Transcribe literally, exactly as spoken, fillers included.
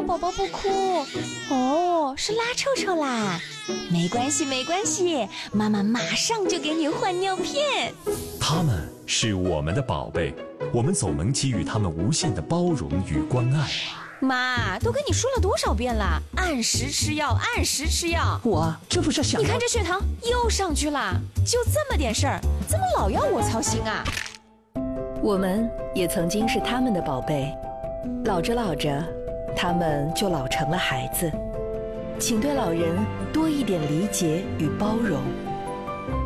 宝宝不哭。哦，是拉臭臭啦。没关系没关系，妈妈马上就给你换尿片。 他们是我们的宝贝，我们总能给予他们无限的包容与关爱。 妈，都跟你说了多少遍了，按时吃药，按时吃药。 我这不是想…… 你看这血糖又上去了，就这么点事儿，怎么老要我操心啊？ 我们也曾经是他们的宝贝，老着老着，他们就老成了孩子。请对老人多一点理解与包容。